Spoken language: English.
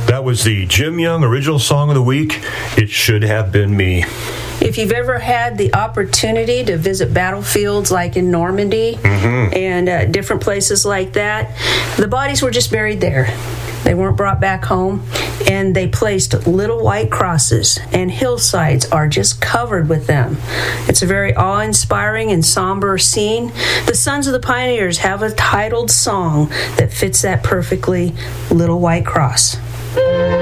That was the Jim Young Original Song of the Week, It Should Have Been Me. If you've ever had the opportunity to visit battlefields like in Normandy and different places like that, the bodies were just buried there. They weren't brought back home, and they placed little white crosses, and hillsides are just covered with them. It's a very awe-inspiring and somber scene. The Sons of the Pioneers have a titled song that fits that perfectly, Little White Cross.